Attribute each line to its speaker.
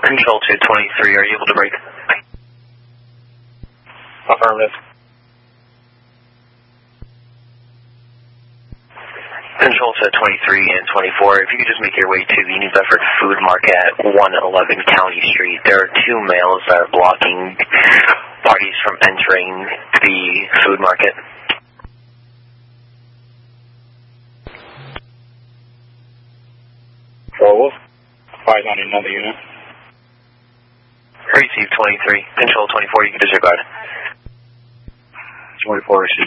Speaker 1: Control to 23, are you able to break?
Speaker 2: Affirmative.
Speaker 1: Control to 23 and 24, if you could just make your way to the New Bedford Food Market at 111 County Street. There are two males that are blocking parties from entering the food market.
Speaker 2: Wolf. Five on another unit.
Speaker 1: Receive 23. Control 24, you can disregard.
Speaker 2: 24 received.